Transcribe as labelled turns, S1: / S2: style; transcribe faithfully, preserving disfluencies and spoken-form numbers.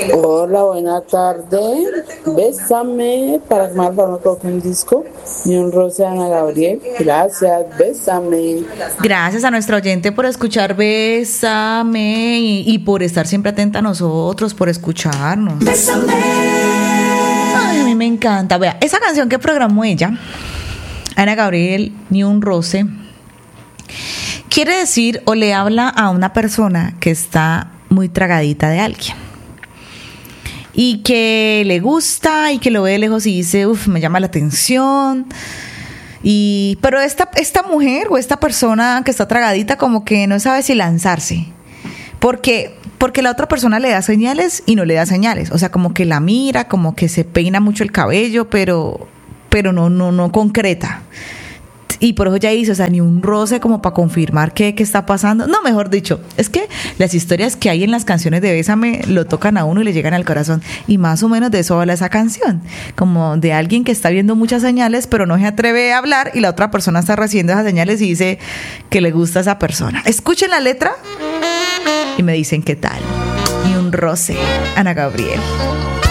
S1: Hola, buena tarde. Bésame para que me coloque un disco. Y un roce a Ana Gabriel. Gracias, bésame.
S2: Gracias a nuestra oyente por escuchar Bésame y, y por estar siempre atenta a nosotros, por escucharnos. Bésame. Ay, a mí me encanta. Vea, esa canción que programó ella, Ana Gabriel, Ni un roce, quiere decir o le habla a una persona que está muy tragadita de alguien y que le gusta y que lo ve de lejos y dice, uff, me llama la atención. Y, pero esta, esta mujer o esta persona que está tragadita como que no sabe si lanzarse. Porque, porque la otra persona le da señales y no le da señales. O sea, como que la mira, como que se peina mucho el cabello, pero, pero no, no, no concreta. Y por eso ya hizo, o sea, ni un roce como para confirmar qué, qué está pasando. No, mejor dicho, es que las historias que hay en las canciones de Bésame lo tocan a uno y le llegan al corazón. Y más o menos de eso habla esa canción. Como de alguien que está viendo muchas señales, pero no se atreve a hablar y la otra persona está recibiendo esas señales y dice que le gusta a esa persona. Escuchen la letra y me dicen qué tal. Ni un roce, Ana Gabriel.